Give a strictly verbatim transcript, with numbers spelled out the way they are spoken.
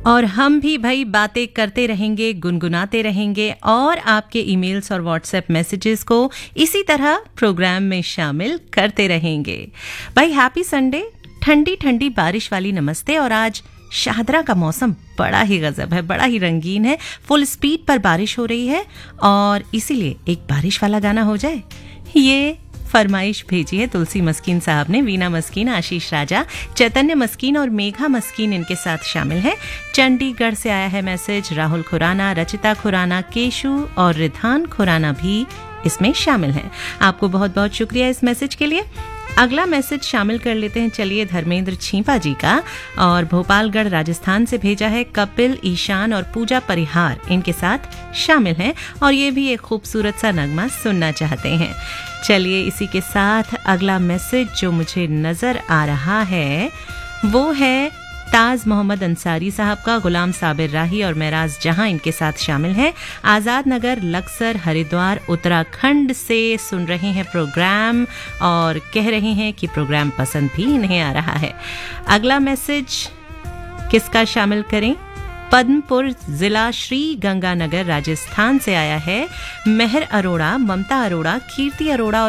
और हम भी भाई बातें करते रहेंगे, गुनगुनाते रहेंगे और आपके ईमेल्स और व्हाट्सएप मैसेजेस को इसी तरह प्रोग्राम में शामिल करते रहेंगे। भाई हैप्पी संडे, ठंडी ठंडी बारिश वाली नमस्ते। और आज शाहदरा का मौसम बड़ा ही गजब है, बड़ा ही रंगीन है। फुल स्पीड पर बारिश हो रही है और इसीलिए एक बारिश वाला गाना हो जाए, ये फरमाइश भेजी है तुलसी मस्कीन साहब ने। वीना मस्कीन, आशीष राजा, चैतन्य मस्कीन और मेघा मस्कीन इनके साथ शामिल है। चंडीगढ़ से आया है मैसेज। राहुल खुराना, रचिता खुराना, केशु और रिधान खुराना भी इसमें शामिल हैं। आपको बहुत बहुत शुक्रिया इस मैसेज के लिए। अगला मैसेज शामिल कर लेते हैं, चलिए, धर्मेंद्र छीपा जी का, और भोपालगढ़ राजस्थान से भेजा है। कपिल, ईशान और पूजा परिहार इनके साथ शामिल हैं और ये भी एक खूबसूरत सा नगमा सुनना चाहते हैं। चलिए, इसी के साथ अगला मैसेज जो मुझे नजर आ रहा है वो है ताज मोहम्मद अंसारी साहब का। गुलाम साबिर राही और महराज जहां इनके साथ शामिल हैं। आजाद नगर, लक्सर, हरिद्वार, उत्तराखंड से सुन रहे हैं प्रोग्राम और कह रहे हैं कि प्रोग्राम पसंद भी इन्हें आ रहा है। अगला मैसेज किसका शामिल करें? पद्मपुर जिला श्री गंगानगर राजस्थान से आया है। मेहर अरोड़ा, ममता अरोड़ा, कीर्ति अरोड़ा